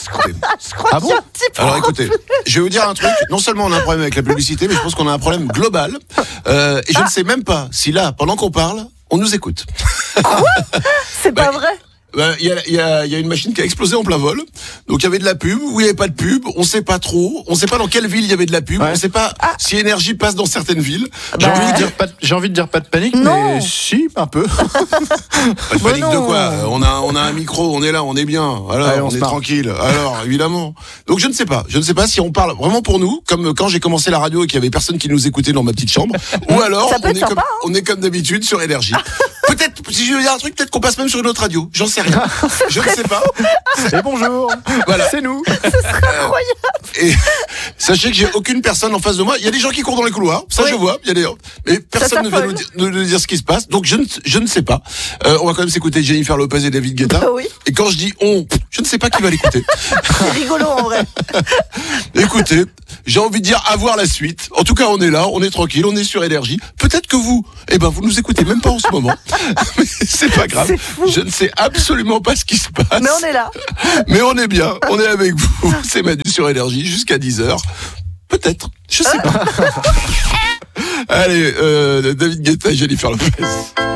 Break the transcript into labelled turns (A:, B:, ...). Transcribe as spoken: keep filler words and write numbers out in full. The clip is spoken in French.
A: Je crois, je crois
B: Ah
A: qu'il y a
B: bon
A: un petit peu.
C: Alors écoutez, je vais vous dire un truc. Non seulement on a un problème avec la publicité, mais je pense qu'on a un problème global. Euh, et je
A: Ah.
C: ne sais même pas si là, pendant qu'on parle, on nous écoute.
A: C'est pas
C: Bah,
A: vrai.
C: Ben, il y a, il y a, il y a une machine qui a explosé en plein vol. Donc il y avait de la pub, ou il n'y avait pas de pub, on sait pas trop. On sait pas dans quelle ville il y avait de la pub.
B: Ouais.
C: On sait pas
A: Ah.
C: si Énergie passe dans certaines villes.
B: J'ai
A: Bah,
B: envie de dire pas de, j'ai envie de dire pas de panique,
A: Non.
B: mais si, un peu.
C: Pas de
A: Bah
C: panique de
A: non.
C: quoi. On a, on a un micro, on est là, on est bien. Alors,
B: Allez, on
C: on,
B: se
C: est
B: marre.
C: tranquille. Alors, évidemment. Donc je ne sais pas. Je ne sais pas si on parle vraiment pour nous, comme quand j'ai commencé la radio et qu'il y avait personne qui nous écoutait dans ma petite chambre, ou alors
A: Ça peut
C: on
A: être
C: est,
A: sympa,
C: comme,
A: hein.
C: on est comme d'habitude sur Énergie. Peut-être, si je veux dire un truc, peut-être qu'on passe même sur une autre radio. J'en sais rien. Je ne sais pas.
B: Et bonjour.
C: Voilà.
B: C'est nous.
A: Incroyable.
C: Et sachez que j'ai aucune personne en face de moi. Il y a des gens qui courent dans les couloirs, ça
A: Oui.
C: je vois. Il y a des, mais personne ne vient
A: s'affole.
C: nous, dire- nous- nous dire ce qui se passe. Donc je ne, je ne sais pas. Euh, on va quand même s'écouter Jennifer Lopez et David Guetta.
A: Bah oui.
C: Et quand je dis on, je ne sais pas qui va l'écouter.
A: C'est rigolo en vrai.
C: Écoutez, j'ai envie de dire avoir la suite. En tout cas, on est là, on est tranquille, on est sur Énergie. Peut-être que vous, eh ben, vous nous écoutez même pas en ce moment. Mais c'est pas grave.
A: C'est fou.
C: Je ne sais absolument pas ce qui se passe.
A: Mais on est là.
C: Mais on est bien, on est avec vous. C'est Manu sur Énergie jusqu'à dix heures. Peut-être, je sais pas. Allez, euh, David Guetta et Jennifer Lopez.